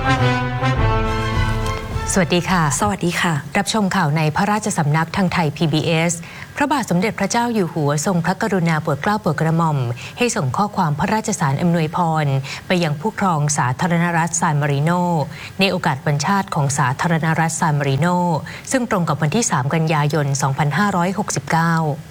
สวัสดีค่ะสวัสดีค่ะรับชมข่าวในพระราชสำนักทางไทย PBS พระบาทสมเด็จพระเจ้าอยู่หัวทรงพระกรุณาโปรดเกล้าโปรดกระหม่อมให้ส่งข้อความพระราชสารอำนวยพรไปยังผู้ครองสาธารณรัฐซานมาริโนในโอกาสวันชาติของสาธารณรัฐซานมาริโนซึ่งตรงกับวันที่ 3 กันยายน 2569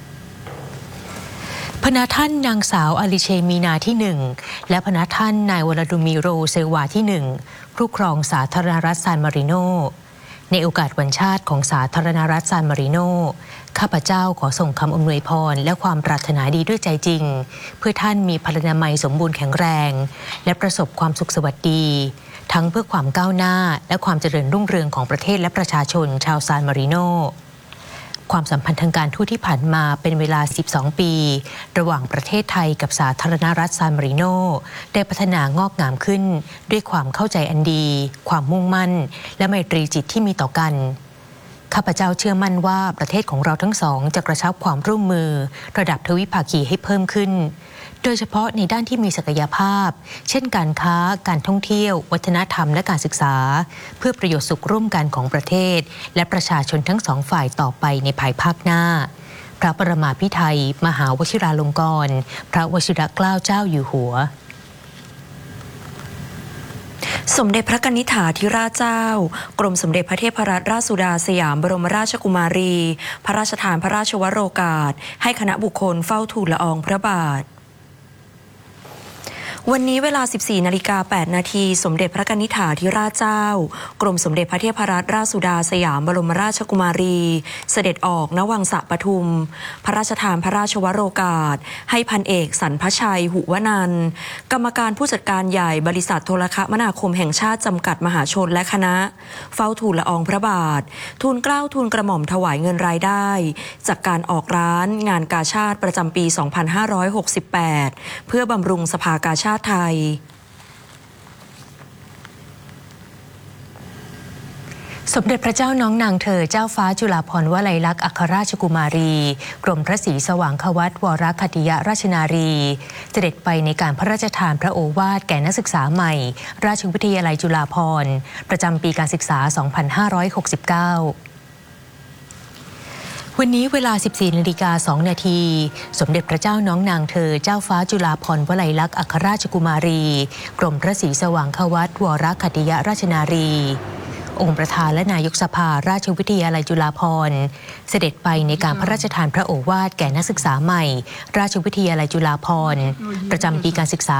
พระท่านนางสาวอลิเชมีนาที่1และพระท่านนายวลาดูมิโรเซวาที่1ผู้ครองสาธารณรัฐซานมาริโนในโอกาสวันชาติของสาธารณรัฐซานมาริโนข้าพเจ้าขอส่งคำอำนวยพรและความปรารถนาดีด้วยใจจริงเพื่อท่านมีพลานามัยสมบูรณ์แข็งแรงและประสบความสุขสวัสดีทั้งเพื่อความก้าวหน้าและความเจริญรุ่งเรืองของประเทศและประชาชนชาวซานมาริโนความสัมพันธ์ทางการทูตที่ผ่านมาเป็นเวลา 12 ปีระหว่างประเทศไทยกับสาธารณรัฐซานมาริโนได้พัฒนางอกงามขึ้นด้วยความเข้าใจอันดีความมุ่งมั่นและไมตรีจิตที่มีต่อกันข้าพเจ้าเชื่อมั่นว่าประเทศของเราทั้งสองจะกระชับความร่วมมือระดับทวิภาคีให้เพิ่มขึ้นโดยเฉพาะในด้านที่มีศักยภาพเช่นการค้าการท่องเที่ยววัฒนธรรมและการศึกษาเพื่อประโยชน์สุขร่วมกันของประเทศและประชาชนทั้งสองฝ่ายต่อไปในภายภาคหน้าพระประมาภิไธยมหาวชิราลงกรณ์พระวชิรเกล้าเจ้าอยู่หัวสมเด็จพระกนิษฐาธิราชเจ้ากรมสมเด็จพระเทพรัตนราชสุดาสยามบรมราชกุมารีพระราชทานพระราชวโรกาสให้คณะบุคคลเฝ้าทูลละอองพระบาทวันนี้เวลา 14:08 นาทีสมเด็จพระกนิษฐาธิราชเจ้ากรมสมเด็จพระเทพรัตนราชสุดาสยามบรมราชกุมารีเสด็จออกณวังสะปทุมพระราชทานพระราชวโรกาสให้พันเอกสรรพชัยหุวนันท์กรรมการผู้จัดการใหญ่บริษัทโทรคมนาคมแห่งชาติจำกัดมหาชนและคณะเฝ้าทูลละอองพระบาททูลเกล้าทูลกระหม่อมถวายเงินรายได้จากการออกร้านงานกาชาดประจำปี 2568 เพื่อบำรุงสภากาชาดไทยสมเด็จพระเจ้าน้องนางเธอเจ้าฟ้าจุฬาภรณ์วลัยลักษณ์อัครราชกุมารีกรมพระศรีสว่างควัตวรคัตติยราชนารีเสด็จไปในการพระราชทานพระโอวาทแก่นักศึกษาใหม่ราชวิทยาลัยจุฬาภรณ์ประจำปีการศึกษา 2569วันนี้เวลา 14:02 นาทีสมเด็จพระเจ้าน้องนางเธอเจ้าฟ้าจุฬาภรณ์วลัยลักษณ์อัครราชกุมารีกรมพระศรีสว่างควัตวรคัตติยราชนารีองค์ประธานและนายกสภาราชวิทยาลัยจุฬาภรณ์เสด็จไปในการพระราชทานพระโอวาทแก่นักศึกษาใหม่ราชวิทยาลัยจุฬาภรณ์ประจำปีการศึกษา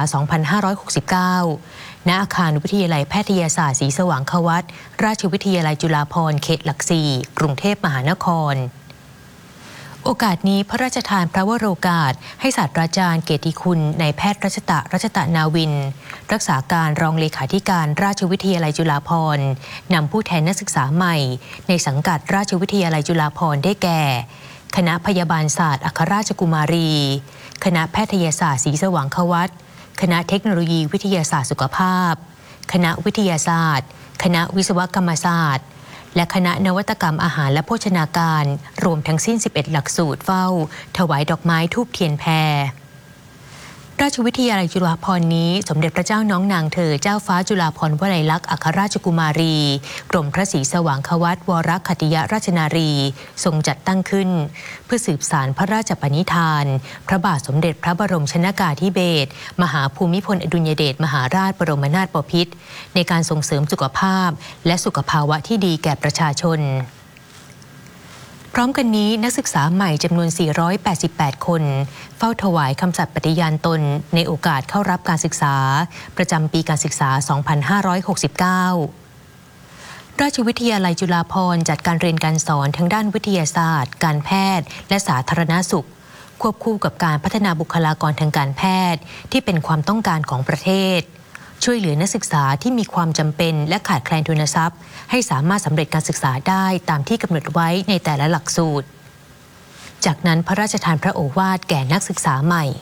2569 ณ อาคารวิทยาลัยแพทยศาสตร์ศรีสว่างควัตราชวิทยาลัยจุฬาภรณ์เขตหลัก 4 กรุงเทพมหานครโอกาสนี้พระราชทานพระวโรกาสให้ศาสตราจารย์เกียรติคุณนายแพทย์รัชตะนาวินรักษาการรองเลขาธิการราชวิทยาลัยจุฬาภรณ์นำผู้แทนนักศึกษาใหม่ในสังกัดราชวิทยาลัยจุฬาภรณ์ได้แก่คณะพยาบาลศาสตร์อัครราชกุมารีคณะแพทยศาสตร์ศรีสว่างควัตคณะเทคโนโลยีวิทยาศาสตร์สุขภาพคณะวิทยาศาสตร์คณะวิศวกรรมศาสตร์และคณะนวัตกรรมอาหารและโภชนาการรวมทั้งสิ้น 11 หลักสูตรเฝ้าถวายดอกไม้ธูปเทียนแพรราชวิทยาลัยจุฬาภรณ์นี้สมเด็จพระเจ้าน้องนางเธอเจ้าฟ้าจุฬาภรณ์วลัยลักษณ์อัครราชกุมารีกรมพระศรีสว่างควัตวรคัตติยราชนารีทรงจัดตั้งขึ้นเพื่อสืบสานพระราชปณิธานพระบาทสมเด็จพระบรมชนกาธิเบศรมหาภูมิพลอดุลยเดชมหาราชบรมนาถบพิตรในการส่งเสริมสุขภาพและสุขภาวะที่ดีแก่ประชาชนพร้อมกันนี้นักศึกษาใหม่จำนวน 488 คนเฝ้าถวายคำสัตย์ปฏิญาณตนในโอกาสเข้ารับการศึกษาประจำปีการศึกษา 2569 ราชวิทยาลัยจุฬาภรณ์จัดการเรียนการสอนทั้งด้านวิทยาศาสตร์การแพทย์และสาธารณสุขควบคู่กับการพัฒนาบุคลากรทางการแพทย์ที่เป็นความต้องการของประเทศช่วยเหลือนักศึกษาที่มีความจำเป็นและขาดแคลนทุนทรัพย์ให้สามารถสำเร็จการศึกษาได้ตามที่กำหนดไว้ในแต่ละหลักสูตรจากนั้นพระราชทานพระโอวาทแก่นักศึกษาใหม่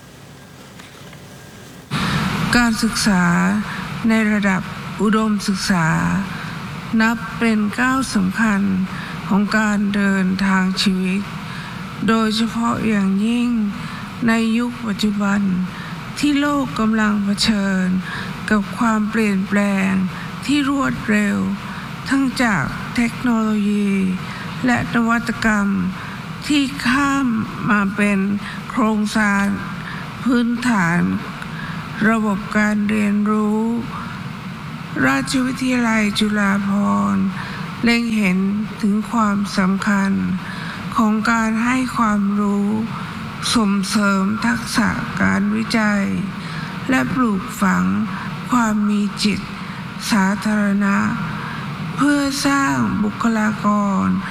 การศึกษาในระดับอุดมศึกษานับเป็นก้าวสำคัญของการเดินทางชีวิตโดยเฉพาะอย่างยิ่งในยุคปัจจุบันที่โลกกำลังเผชิญกับความเปลี่ยนแปลงที่รวดเร็วทั้งจากเทคโนโลยีและนวัตกรรมที่ข้ามมาเป็นโครงสร้างพื้นฐานระบบการเรียนรู้ราชวิทยาลัยจุฬาภรณ์เล็งเห็นถึงความสำคัญของการให้ความรู้ส่งเสริมทักษะการวิจัยและปลูกฝังความมีจิตสาธารณะเพื่อสร้างบุคลากร